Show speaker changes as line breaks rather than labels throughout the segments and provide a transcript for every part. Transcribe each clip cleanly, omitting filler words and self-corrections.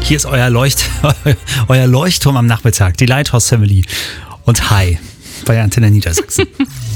Hier ist euer Leuchtturm am Nachmittag, die Lighthouse Family. Und hi bei Antenne Niedersachsen.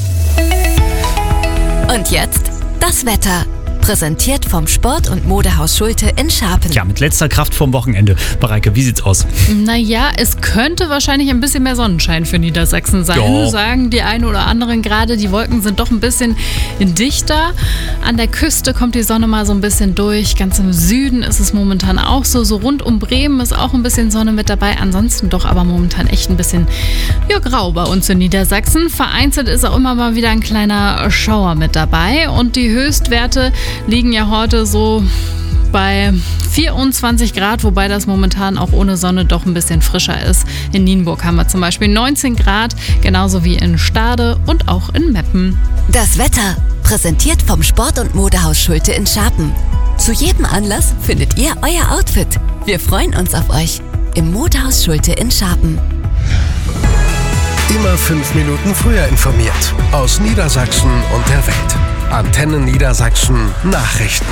Und jetzt das Wetter. Präsentiert vom Sport- und Modehaus Schulte in Scharpen.
Ja, mit letzter Kraft vorm Wochenende. Mareike, wie sieht's aus?
Naja, es könnte wahrscheinlich ein bisschen mehr Sonnenschein für Niedersachsen sein, sagen die einen oder anderen gerade. Die Wolken sind doch ein bisschen dichter. An der Küste kommt die Sonne mal so ein bisschen durch. Ganz im Süden ist es momentan auch so. So rund um Bremen ist auch ein bisschen Sonne mit dabei. Ansonsten doch aber momentan echt ein bisschen grau bei uns in Niedersachsen. Vereinzelt ist auch immer mal wieder ein kleiner Schauer mit dabei. Und die Höchstwerte liegen ja heute so bei 24 Grad, wobei das momentan auch ohne Sonne doch ein bisschen frischer ist. In Nienburg haben wir zum Beispiel 19 Grad, genauso wie in Stade und auch in Meppen.
Das Wetter, präsentiert vom Sport- und Modehaus Schulte in Scharpen. Zu jedem Anlass findet ihr euer Outfit. Wir freuen uns auf euch im Modehaus Schulte in Scharpen.
Immer 5 Minuten früher informiert. Aus Niedersachsen und der Welt. Antenne Niedersachsen Nachrichten.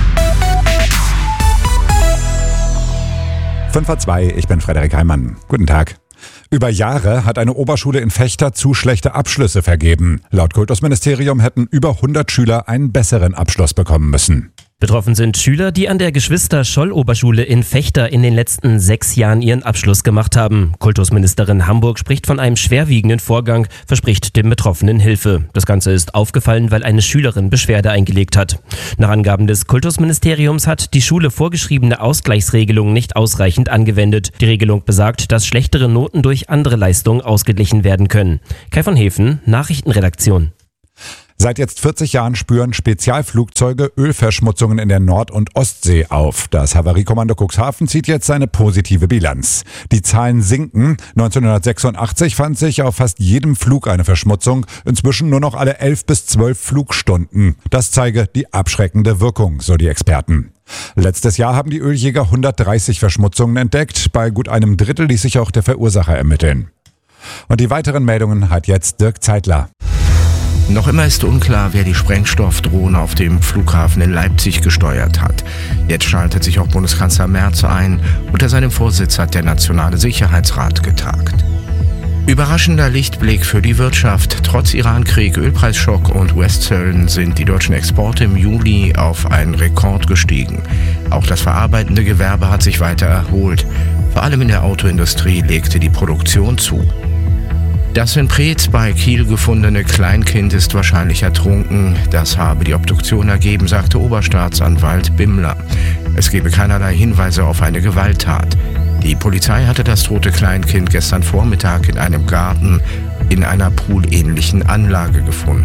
5:02, ich bin Frederik Heimann. Guten Tag. Über Jahre hat eine Oberschule in Vechta zu schlechte Abschlüsse vergeben. Laut Kultusministerium hätten über 100 Schüler einen besseren Abschluss bekommen müssen.
Betroffen sind Schüler, die an der Geschwister-Scholl-Oberschule in Vechta in den letzten 6 Jahren ihren Abschluss gemacht haben. Kultusministerin Hamburg spricht von einem schwerwiegenden Vorgang, verspricht den Betroffenen Hilfe. Das Ganze ist aufgefallen, weil eine Schülerin Beschwerde eingelegt hat. Nach Angaben des Kultusministeriums hat die Schule vorgeschriebene Ausgleichsregelungen nicht ausreichend angewendet. Die Regelung besagt, dass schlechtere Noten durch andere Leistungen ausgeglichen werden können. Kai von Hefen, Nachrichtenredaktion.
Seit jetzt 40 Jahren spüren Spezialflugzeuge Ölverschmutzungen in der Nord- und Ostsee auf. Das Havariekommando Cuxhaven zieht jetzt seine positive Bilanz. Die Zahlen sinken. 1986 fand sich auf fast jedem Flug eine Verschmutzung, inzwischen nur noch alle 11 bis 12 Flugstunden. Das zeige die abschreckende Wirkung, so die Experten. Letztes Jahr haben die Öljäger 130 Verschmutzungen entdeckt. Bei gut einem Drittel ließ sich auch der Verursacher ermitteln. Und die weiteren Meldungen hat jetzt Dirk Zeitler.
Noch immer ist unklar, wer die Sprengstoffdrohne auf dem Flughafen in Leipzig gesteuert hat. Jetzt schaltet sich auch Bundeskanzler Merz ein. Unter seinem Vorsitz hat der Nationale Sicherheitsrat getagt. Überraschender Lichtblick für die Wirtschaft. Trotz Irankrieg, Ölpreisschock und US-Zöllen sind die deutschen Exporte im Juli auf einen Rekord gestiegen. Auch das verarbeitende Gewerbe hat sich weiter erholt. Vor allem in der Autoindustrie legte die Produktion zu. Das in Preetz bei Kiel gefundene Kleinkind ist wahrscheinlich ertrunken. Das habe die Obduktion ergeben, sagte Oberstaatsanwalt Bimmler. Es gebe keinerlei Hinweise auf eine Gewalttat. Die Polizei hatte das tote Kleinkind gestern Vormittag in einem Garten in einer poolähnlichen Anlage gefunden.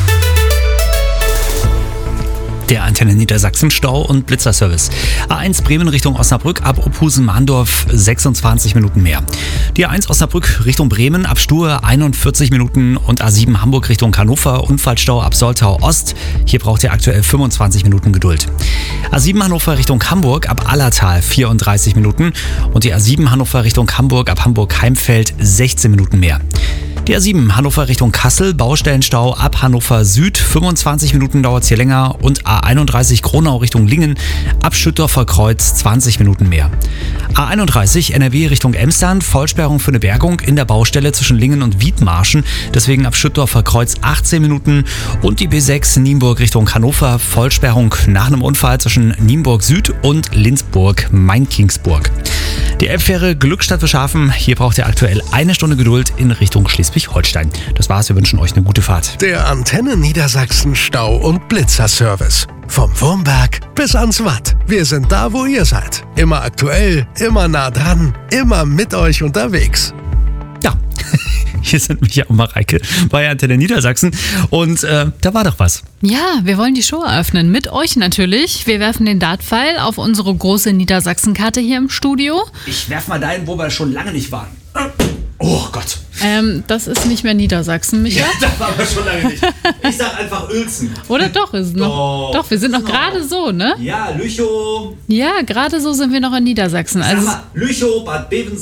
Der Antenne Niedersachsen Stau- und Blitzerservice. A1 Bremen Richtung Osnabrück ab Opusen-Mahndorf 26 Minuten mehr. Die A1 Osnabrück Richtung Bremen ab Stue 41 Minuten und A7 Hamburg Richtung Hannover Unfallstau ab Soltau Ost. Hier braucht ihr aktuell 25 Minuten Geduld. A7 Hannover Richtung Hamburg ab Allertal 34 Minuten und die A7 Hannover Richtung Hamburg ab Hamburg-Heimfeld 16 Minuten mehr. Die A7 Hannover Richtung Kassel, Baustellenstau ab Hannover Süd, 25 Minuten dauert es hier länger und A31 Kronau Richtung Lingen, ab Schüttorfer Kreuz 20 Minuten mehr. A31 NRW Richtung Emstern, Vollsperrung für eine Bergung in der Baustelle zwischen Lingen und Wiedmarschen, deswegen ab Schüttorfer Kreuz 18 Minuten und die B6 Nienburg Richtung Hannover, Vollsperrung nach einem Unfall zwischen Nienburg Süd und Lindsburg-Main-Kingsburg. Die Elbfähre Glückstadt Schafen, hier braucht ihr aktuell 1 Stunde Geduld in Richtung Schleswig-Holstein. Das war's, wir wünschen euch eine gute Fahrt.
Der Antenne Niedersachsen Stau- und Blitzerservice. Vom Wurmberg bis ans Watt. Wir sind da, wo ihr seid. Immer aktuell, immer nah dran, immer mit euch unterwegs.
Ja, hier sind Micha und Mareike bei Antenne Niedersachsen und da war doch was.
Ja, wir wollen die Show eröffnen. Mit euch natürlich. Wir werfen den Dartpfeil auf unsere große Niedersachsen-Karte hier im Studio.
Ich werf mal dahin, wo wir schon lange nicht waren. Oh Gott.
Das ist nicht mehr Niedersachsen, Micha.
Ja, das war aber schon lange nicht. Ich sag einfach Uelzen.
Oder doch? Ist noch, doch, wir sind noch gerade so, ne?
Ja, Lüchow.
Ja, gerade so sind wir noch in Niedersachsen.
Also, Lüchow, Bad Bevensen,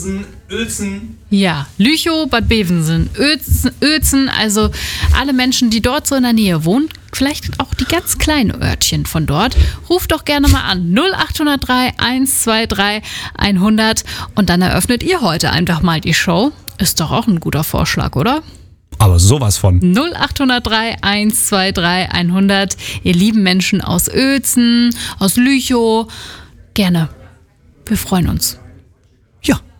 Uelzen.
Ja, Lüchow, Bad Bevensen, Uelzen, also alle Menschen, die dort so in der Nähe wohnen, vielleicht auch die ganz kleinen Örtchen von dort, ruft doch gerne mal an. 0803 123 100 und dann eröffnet ihr heute einfach mal die Show. Ist doch auch ein guter Vorschlag, oder?
Aber sowas von.
0803 123 100. Ihr lieben Menschen aus Uelzen, aus Lüchow. Gerne. Wir freuen uns.
Ja.